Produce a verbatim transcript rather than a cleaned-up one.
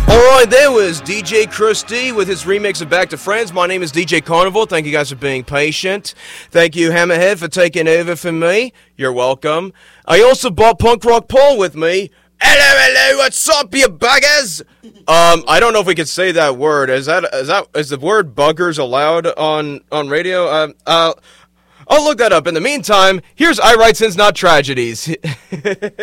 Alright, there was D J Chris D with his remix of Back to Friends. My name is D J Carnival. Thank you guys for being patient. Thank you, Hammerhead, for taking over for me. You're welcome. I also brought Punk Rock Paul with me. Hello, hello, what's up, you buggers? Um, I don't know if we could say that word. Is that is that is the word buggers allowed on on radio? Um, uh, I'll look that up. In the meantime, here's I Write Sins Not Tragedies.